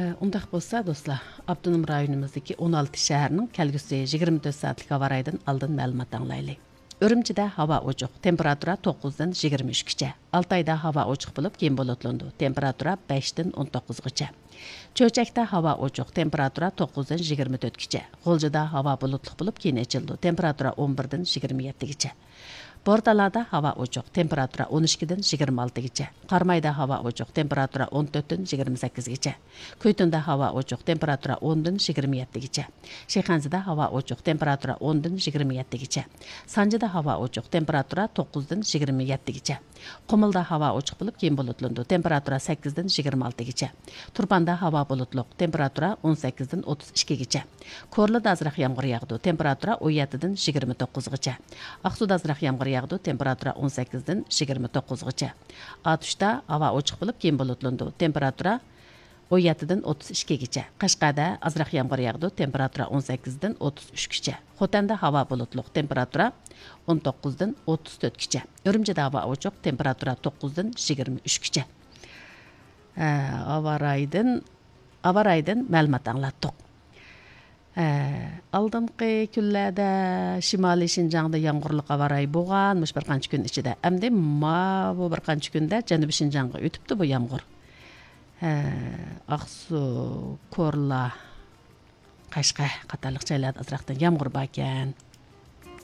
Undaq bolsa dostlar, Abdunum rayonumuzdaki 16 şəhərinin kəlgüsü 24 saatlik hava rayından aldın məlumat anlaylı. Ürümçidə hava oçuq, temperatura 9-dan 23-gəcə. Altayda hava oçuq bulub, keyin bulutlandı. Temperatura 5-dan 19-gəcə. Çöçəkdə hava oçuq, temperatura 9-dan 24-gəcə. Qolcuda hava bulutluq bulub, keyin açıldı. Temperatura 11-dan 27-gəcə. Bordalarda hava oçuq, temperatura 12-dan 26-gəcə. Qarmayda hava oçuq, temperatura 14-dan 28-gəcə. Köytündə hava oçuq, temperatura 10-dan 27-gəcə. Şeyxanzıda hava oçuq, temperatura 10-dan 27-gəcə. Sancıda hava oçuq, temperatura 9-dan 27-gəcə. Qumulda hava oçuq bulub, keyin bulutlandı. Temperatura 8-dan 26-gəcə. Turpanda hava bulutluq, temperatura 18-dan 32-gəcə. Korluda azraq yağmur yağdı, temperatura 17-dan 29-gəcə. Aqsuda azraq yağmur yağdı, temperatura 18-dan 29-gəcə. Atuşda hava oçuq bulub, keyin bulutlandı. Temperatura 17-dan 32-gəcə. Qashqada azraq yağmur yağdı, temperatura 18-dan 33-gəcə. Xotanda hava bulutluq, temperatura 19-dan 34-gəcə. Ürümçidə hava oçuq, temperatura 9-dan 23-gəcə. Hava raydan məlumat anlatdıq. Aldınqı günlərdə Şimali Şinjan'da yağmurluq hava rayı bolğan, bir qancha gün içində. Əmdi bu bir qancha gündə Cənubi Şinjan'a ötübdü bu yağmur. Aqsu, Korla, Qashqa qatarlıq joylarda azraqdan yağmur barkan.